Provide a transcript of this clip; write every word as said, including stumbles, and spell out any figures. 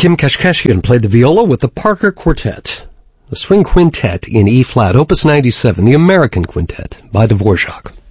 Kim Kashkashian played the viola with the Parker Quartet, the Swing Quintet in E-flat, Opus ninety-seven, the American Quintet by Dvorak.